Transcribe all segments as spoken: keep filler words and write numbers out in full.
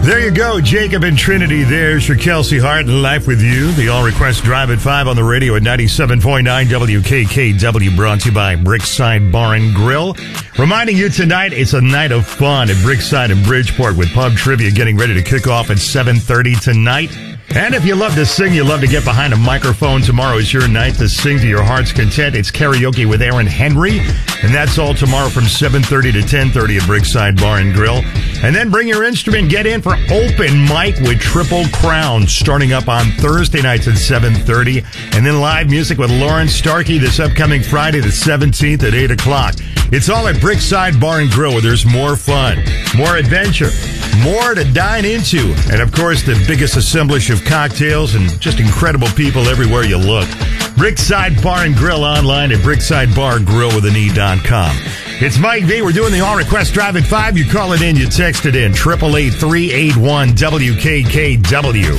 There you go, Jacob and Trinity. There's your Kelsey Hart in Life with You. The All Request Drive at five on the radio at ninety-seven point nine W K K W, brought to you by Brickside Bar and Grill. Reminding you tonight, it's a night of fun at Brickside and Bridgeport with pub trivia getting ready to kick off at seven thirty tonight. And if you love to sing, you love to get behind a microphone, tomorrow is your night to sing to your heart's content. It's karaoke with Aaron Henry, and that's all tomorrow from seven thirty to ten thirty at Brickside Bar and Grill. And then bring your instrument, get in for open mic with Triple Crown, starting up on Thursday nights at seven thirty. And then live music with Lauren Starkey this upcoming Friday the seventeenth at eight o'clock. It's all at Brickside Bar and Grill, where there's more fun, more adventure, more to dine into, and of course the biggest assemblage of cocktails and just incredible people everywhere you look. Brickside Bar and Grill online at brickside bar grill with an e dot com. It's Mike V. We're doing the All Request Drive at five. You call it in, you text it in. eight eight eight, three eight one, W K K W.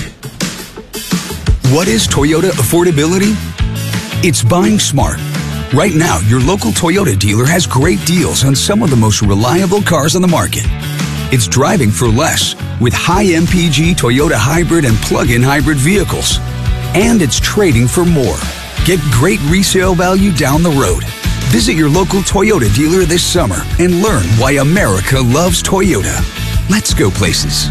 What is Toyota affordability? It's buying smart. Right now, your local Toyota dealer has great deals on some of the most reliable cars on the market. It's driving for less with high M P G Toyota hybrid and plug-in hybrid vehicles. And it's trading for more. Get great resale value down the road. Visit your local Toyota dealer this summer and learn why America loves Toyota. Let's go places.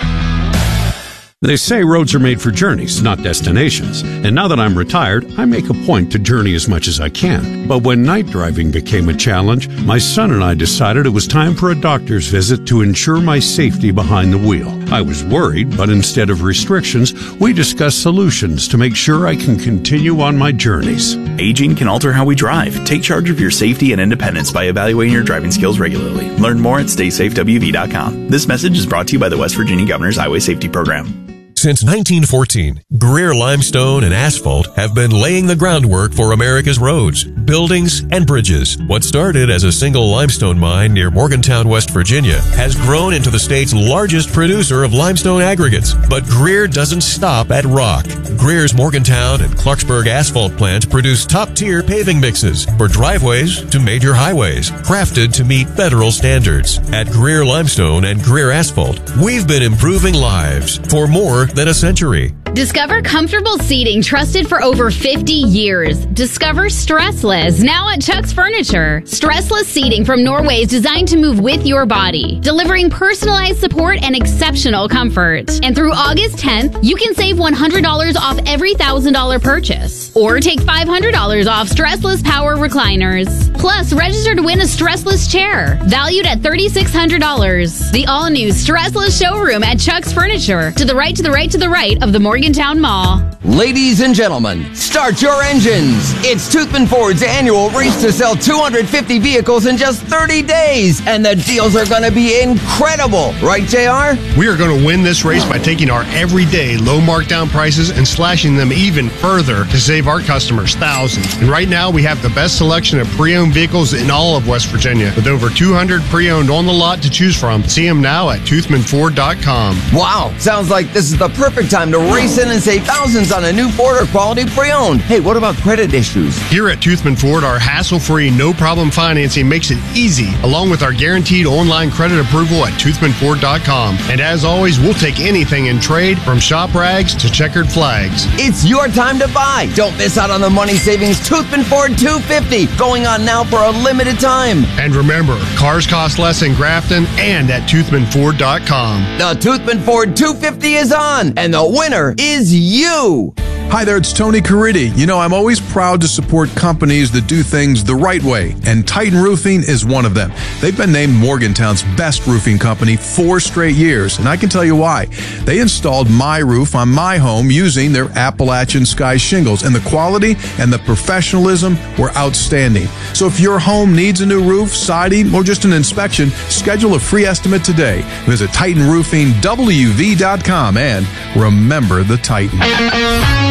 They say roads are made for journeys, not destinations. And now that I'm retired, I make a point to journey as much as I can. But when night driving became a challenge, my son and I decided it was time for a doctor's visit to ensure my safety behind the wheel. I was worried, but instead of restrictions, we discussed solutions to make sure I can continue on my journeys. Aging can alter how we drive. Take charge of your safety and independence by evaluating your driving skills regularly. Learn more at stay safe W V dot com. This message is brought to you by the West Virginia Governor's Highway Safety Program. Since nineteen fourteen, Greer Limestone and Asphalt have been laying the groundwork for America's roads, buildings, and bridges. What started as a single limestone mine near Morgantown, West Virginia, has grown into the state's largest producer of limestone aggregates. But Greer doesn't stop at rock. Greer's Morgantown and Clarksburg asphalt plants produce top-tier paving mixes for driveways to major highways, crafted to meet federal standards. At Greer Limestone and Greer Asphalt, we've been improving lives for more than a century. Discover comfortable seating trusted for over fifty years. Discover Stressless, now at Chuck's Furniture. Stressless seating from Norway is designed to move with your body, delivering personalized support and exceptional comfort. And through August tenth, you can save one hundred dollars off every one thousand dollars purchase. Or take five hundred dollars off Stressless Power Recliners. Plus, register to win a Stressless chair, valued at three thousand six hundred dollars. The all-new Stressless showroom at Chuck's Furniture, to the right, to the right, to the right of the Morgantown Mall. Ladies and gentlemen, start your engines. It's Toothman Ford's annual race to sell two hundred fifty vehicles in just thirty days. And the deals are going to be incredible. Right, J R? We are going to win this race by taking our everyday low markdown prices and slashing them even further to save our customers thousands. And right now, we have the best selection of pre-owned vehicles in all of West Virginia. With over two hundred pre-owned on the lot to choose from. See them now at toothman ford dot com. Wow, sounds like this is the perfect time to race in and save thousands on a new Ford or quality pre-owned. Hey, what about credit issues? Here at Toothman Ford, our hassle-free, no-problem financing makes it easy, along with our guaranteed online credit approval at toothman ford dot com. And as always, we'll take anything in trade, from shop rags to checkered flags. It's your time to buy. Don't miss out on the money savings Toothman Ford two fifty, going on now for a limited time. And remember, cars cost less in Grafton and at toothman ford dot com. The Toothman Ford two fifty is on, and the winner is you. Hi there, it's Tony Caridi. You know, I'm always proud to support companies that do things the right way, and Titan Roofing is one of them. They've been named Morgantown's best roofing company four straight years, and I can tell you why. They installed my roof on my home using their Appalachian Sky shingles, and the quality and the professionalism were outstanding. So if your home needs a new roof, siding, or just an inspection, schedule a free estimate today. Visit titan roofing w v dot com and remember the Titan.